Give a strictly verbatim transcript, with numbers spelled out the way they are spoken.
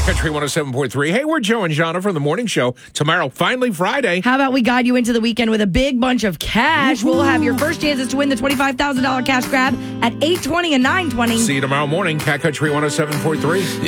Country one oh seven point three. Hey, we're Joe and Jana from the morning show. Tomorrow, finally Friday. How about we guide you into the weekend with a big bunch of cash? Woohoo. We'll have your first chances to win the twenty-five thousand dollars cash grab at eight twenty and nine twenty. See you tomorrow morning, Cat Country one oh seven point three.